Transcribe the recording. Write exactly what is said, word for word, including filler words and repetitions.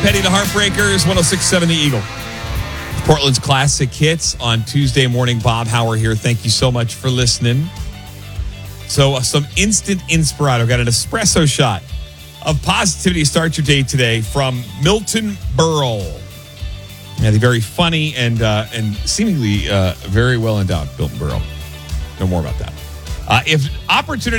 Petty, the Heartbreakers, one oh six point seven The Eagle. Portland's classic hits on Tuesday morning. Bob Hauer here. Thank you so much for listening. So, uh, some instant inspirato. Got an espresso shot of positivity to start your day today from Milton Berle. Yeah, the very funny and uh, and seemingly uh, very well endowed Milton Berle. No more about that. Uh, if opportunity